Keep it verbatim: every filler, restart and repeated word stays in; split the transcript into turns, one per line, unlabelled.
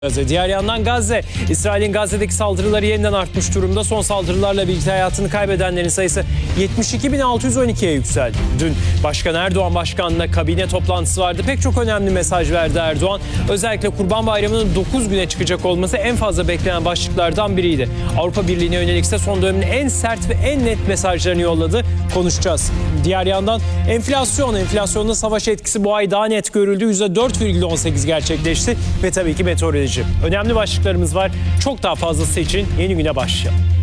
Diğer yandan Gazze, İsrail'in Gazze'deki saldırıları yeniden artmış durumda. Son saldırılarla birlikte hayatını kaybedenlerin sayısı yetmiş iki bin altı yüz on ikiye yükseldi. Dün Başkan Erdoğan başkanlığında kabine toplantısı vardı. Pek çok önemli mesaj verdi Erdoğan. Özellikle Kurban Bayramı'nın dokuz güne çıkacak olması en fazla beklenen başlıklardan biriydi. Avrupa Birliği'ne yönelik ise son dönemin en sert ve en net mesajlarını yolladı. Konuşacağız. Diğer yandan enflasyon, enflasyonda savaş etkisi bu ay daha net görüldü. yüzde dört virgül on sekiz gerçekleşti ve tabii ki meteoroloji. Önemli başlıklarımız var. Çok daha fazlası için yeni güne başlayalım.